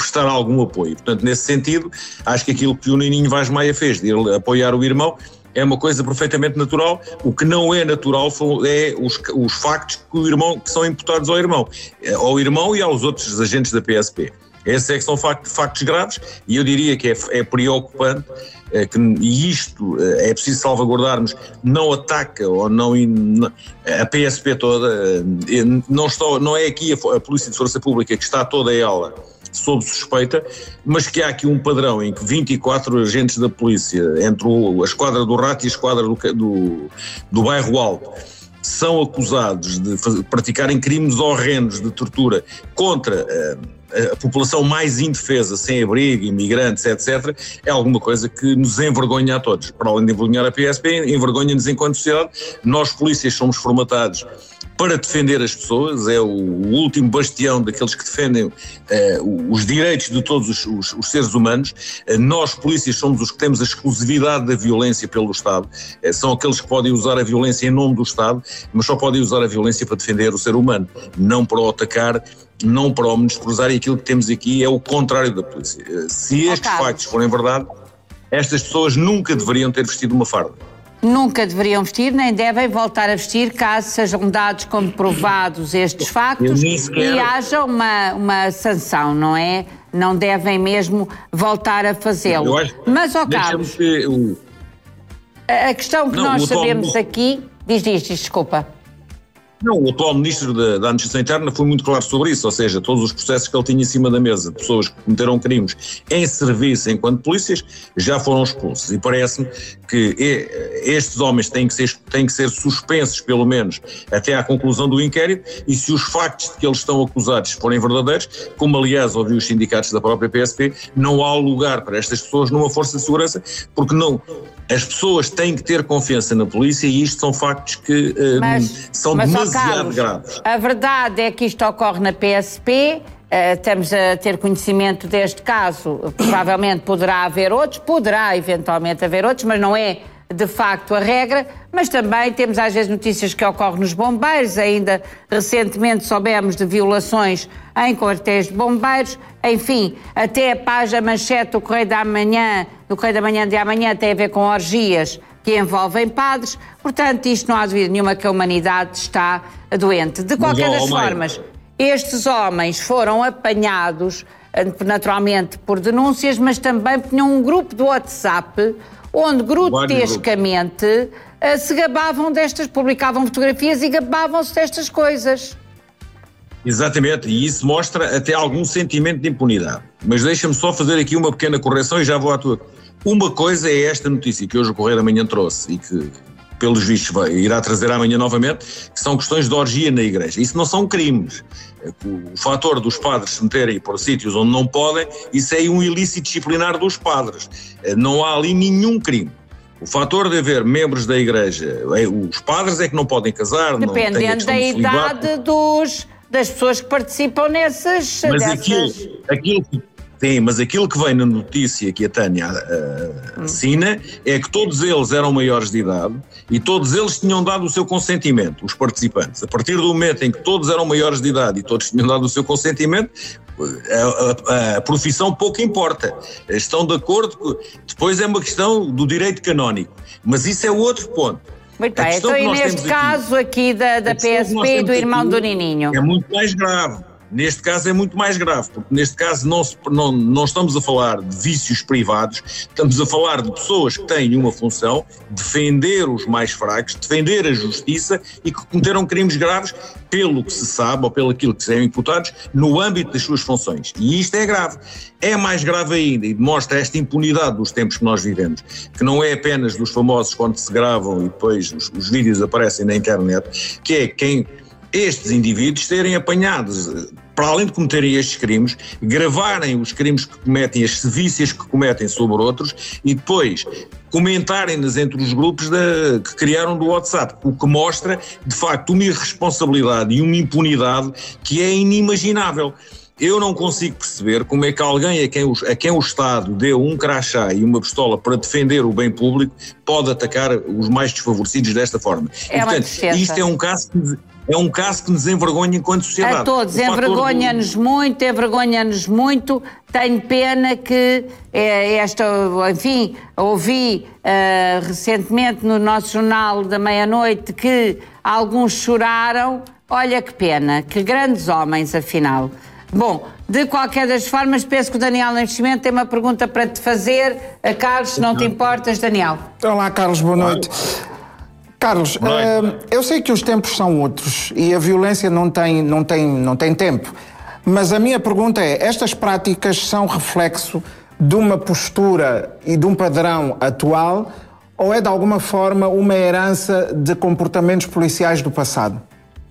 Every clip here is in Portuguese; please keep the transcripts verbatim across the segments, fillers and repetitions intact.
prestar algum apoio. Portanto, nesse sentido, acho que aquilo que o Nininho Vaz Maia fez, de ir apoiar o irmão, é uma coisa perfeitamente natural. O que não é natural são é os, os factos que, o irmão, que são imputados ao irmão, ao irmão e aos outros agentes da P S P. Esses é que são factos, factos graves, e eu diria que é, é preocupante, é, que, e isto é preciso salvaguardarmos, não ataca ou não a P S P toda, não, estou, não é aqui a, a Polícia de Segurança Pública que está toda ela sob suspeita, mas que há aqui um padrão em que vinte e quatro agentes da polícia, entre o, a esquadra do Rato e a esquadra do, do, do Bairro Alto, são acusados de fazer, praticarem crimes horrendos de tortura contra a, a população mais indefesa, sem abrigo, imigrantes, etcétera, é alguma coisa que nos envergonha a todos. Para além de envergonhar a P S P, envergonha-nos enquanto sociedade. Nós, polícias, somos formatados para defender as pessoas, é o, o último bastião daqueles que defendem eh, os direitos de todos os, os, os seres humanos. Eh, nós, polícias, somos os que temos a exclusividade da violência pelo Estado. Eh, são aqueles que podem usar a violência em nome do Estado, mas só podem usar a violência para defender o ser humano, não para o atacar, não para o menosprezar, e aquilo que temos aqui é o contrário da polícia. Eh, se estes okay. factos forem verdade, estas pessoas nunca deveriam ter vestido uma farda. Nunca deveriam vestir, nem devem voltar a vestir caso sejam dados como provados estes factos e haja uma, uma sanção, não é? Não devem mesmo voltar a fazê-lo. Mas, ó Carlos, que o... a questão que não, nós sabemos atual... aqui... Diz, diz, diz, desculpa. Não, o atual Ministro da, da Administração Interna foi muito claro sobre isso, ou seja, todos os processos que ele tinha em cima da mesa de pessoas que cometeram crimes em serviço enquanto polícias já foram expulsos, e parece-me que estes homens têm que ser, têm que ser suspensos pelo menos até à conclusão do inquérito, e se os factos de que eles estão acusados forem verdadeiros, como aliás ouvi os sindicatos da própria P S P, não há lugar para estas pessoas numa força de segurança, porque não... As pessoas têm que ter confiança na polícia, e isto são factos que uh, mas, são mas, demasiado Carlos, graves. A verdade é que isto ocorre na P S P, uh, estamos a ter conhecimento deste caso, provavelmente poderá haver outros, poderá eventualmente haver outros, mas não é de facto a regra, mas também temos às vezes notícias que ocorrem nos bombeiros, ainda recentemente soubemos de violações em quartéis de bombeiros, enfim, até a página manchete do Correio da Manhã, do Correio da Manhã de amanhã tem a ver com orgias que envolvem padres, portanto isto não há dúvida nenhuma que a humanidade está doente. De qualquer das formas, estes homens foram apanhados naturalmente por denúncias, mas também tinham um grupo do WhatsApp onde grotescamente se gabavam destas, publicavam fotografias e gabavam-se destas coisas. Exatamente, e isso mostra até algum sentimento de impunidade. Mas deixa-me só fazer aqui uma pequena correção e já vou à tua. Uma coisa é esta notícia que hoje o Correio da Manhã trouxe e que, pelos vistos, vai, irá trazer amanhã novamente, que são questões de orgia na igreja. Isso não são crimes. O fator dos padres se meterem por sítios onde não podem, isso é um ilícito disciplinar dos padres. Não há ali nenhum crime. O fator de haver membros da igreja, os padres é que não podem casar, dependendo da idade dos, das pessoas que participam nessas... Mas dessas... aquilo, aquilo que Sim, mas aquilo que vem na notícia que a Tânia uh, assina é que todos eles eram maiores de idade e todos eles tinham dado o seu consentimento, os participantes. A partir do momento em que todos eram maiores de idade e todos tinham dado o seu consentimento, a, a, a profissão pouco importa. Estão de acordo com... Depois é uma questão do direito canónico, mas isso é outro ponto. Muito bem, então e neste caso aqui, aqui da, da P S P e do irmão do Nininho? É muito mais grave. Neste caso é muito mais grave, porque neste caso não, se, não, não estamos a falar de vícios privados, estamos a falar de pessoas que têm uma função, defender os mais fracos, defender a justiça e que cometeram crimes graves pelo que se sabe ou pelo aquilo que são imputados no âmbito das suas funções. E isto é grave. É mais grave ainda e demonstra esta impunidade dos tempos que nós vivemos, que não é apenas dos famosos quando se gravam e depois os, os vídeos aparecem na internet, que é quem... estes indivíduos serem apanhados, para além de cometerem estes crimes, gravarem os crimes que cometem, as sevícias que cometem sobre outros e depois comentarem-nas entre os grupos de, que criaram do WhatsApp, o que mostra, de facto, uma irresponsabilidade e uma impunidade que é inimaginável. Eu não consigo perceber como é que alguém a quem, o, a quem o Estado deu um crachá e uma pistola para defender o bem público pode atacar os mais desfavorecidos desta forma. É, e, portanto, isto é um caso que... é um caso que nos envergonha enquanto sociedade. A todos, envergonha-nos do... muito, envergonha-nos muito. Tenho pena que é, esta, enfim, ouvi uh, recentemente no nosso jornal da meia-noite que alguns choraram. Olha que pena, que grandes homens, afinal. Bom, de qualquer das formas, penso que o Daniel no Investimento tem uma pergunta para te fazer. A Carlos, se não te importas, Daniel. Olá, Carlos, boa noite. Carlos, uh, eu sei que os tempos são outros e a violência não tem, não tem, não tem tempo, mas a minha pergunta é, estas práticas são reflexo de uma postura e de um padrão atual ou é de alguma forma uma herança de comportamentos policiais do passado?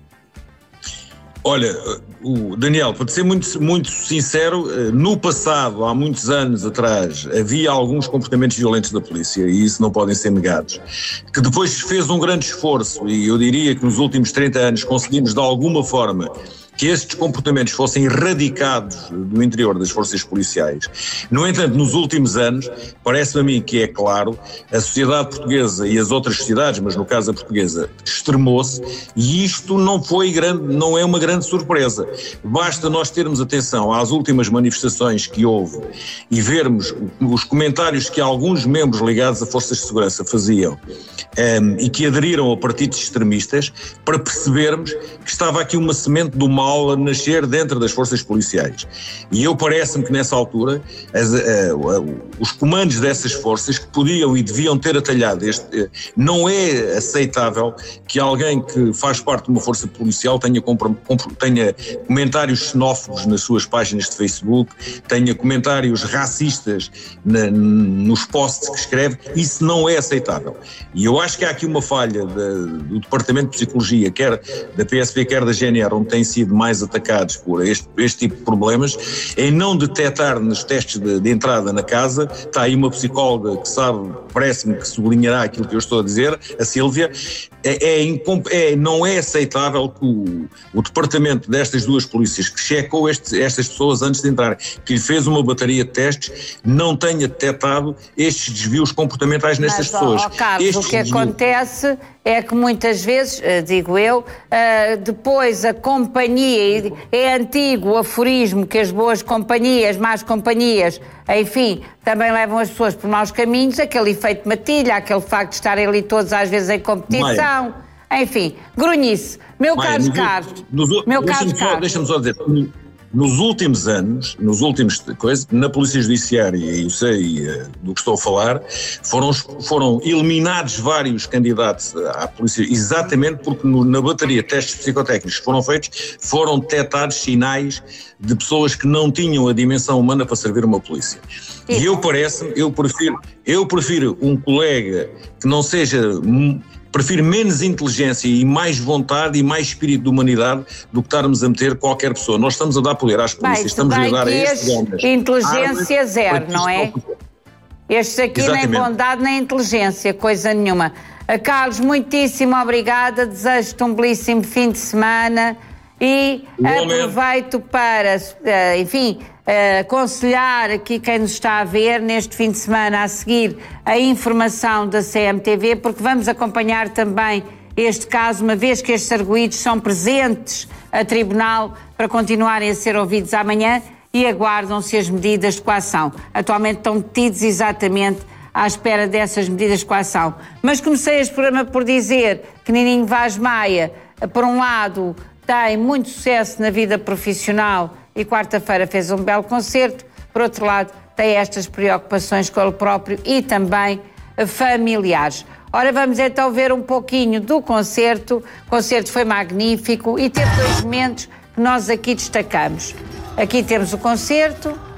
Olha, o Daniel, para ser muito, muito sincero, no passado, há muitos anos atrás, havia alguns comportamentos violentos da polícia, e isso não podem ser negados, que depois fez um grande esforço, e eu diria que nos últimos trinta anos conseguimos de alguma forma que estes comportamentos fossem erradicados do interior das forças policiais. No entanto, nos últimos anos, parece-me a mim que é claro, a sociedade portuguesa e as outras sociedades, mas no caso a portuguesa, extremou-se, e isto não foi grande, não é uma grande surpresa. Basta nós termos atenção às últimas manifestações que houve e vermos os comentários que alguns membros ligados a forças de segurança faziam um, e que aderiram a partidos extremistas, para percebermos que estava aqui uma semente do mal a nascer dentro das forças policiais. E eu parece-me que nessa altura as, uh, uh, os comandos dessas forças que podiam e deviam ter atalhado este, uh, não é aceitável que alguém que faz parte de uma força policial tenha, compro, compro, tenha comentários xenófobos nas suas páginas de Facebook, tenha comentários racistas na, nos posts que escreve. Isso não é aceitável. E eu acho que há aqui uma falha de, do Departamento de Psicologia, quer da P S P, quer da G N R, onde tem sido mais atacados por este, este tipo de problemas, em não detectar nos testes de, de entrada na casa. Está aí uma psicóloga que sabe, parece-me que sublinhará aquilo que eu estou a dizer, a Sílvia. É, é, é, não é aceitável que o, o departamento destas duas polícias, que checou este, estas pessoas antes de entrar, que lhe fez uma bateria de testes, não tenha detectado estes desvios comportamentais nestas Mas, pessoas. Ó, Carlos, estes o que desvios... acontece é que muitas vezes, digo eu, depois a companhia, é antigo o aforismo que as boas companhias, más companhias, enfim, também levam as pessoas por maus caminhos, aquele efeito matilha, aquele facto de estarem ali todos às vezes em competição, Maia. Enfim, grunhice. Meu Maia, caro Carlos, nos, meu caro Carlos. Deixa-me só dizer, nos últimos anos, nos últimos coisas, na Polícia Judiciária, e eu sei uh, do que estou a falar, foram, foram eliminados vários candidatos à Polícia, exatamente porque no, na bateria de testes psicotécnicos que foram feitos, foram detectados sinais de pessoas que não tinham a dimensão humana para servir uma polícia. E eu parece-me, eu prefiro, eu prefiro um colega que não seja... Prefiro menos inteligência e mais vontade e mais espírito de humanidade do que estarmos a meter qualquer pessoa. Nós estamos a dar poder às polícias, estamos a dar a estes homens inteligência zero, não é? Estes aqui Exatamente. Nem bondade nem inteligência, coisa nenhuma. Carlos, muitíssimo obrigada, desejo-te um belíssimo fim de semana e aproveito para, enfim... Uh, aconselhar aqui quem nos está a ver neste fim de semana a seguir a informação da C M T V, porque vamos acompanhar também este caso, uma vez que estes arguidos são presentes a tribunal para continuarem a ser ouvidos amanhã e aguardam-se as medidas de coação. Atualmente estão detidos exatamente à espera dessas medidas de coação. Mas comecei este programa por dizer que Nininho Vaz Maia, por um lado, tem muito sucesso na vida profissional e quarta-feira fez um belo concerto, por outro lado tem estas preocupações com ele próprio e também familiares. Ora, vamos então ver um pouquinho do concerto. O concerto foi magnífico e teve dois momentos que nós aqui destacamos. Aqui temos o concerto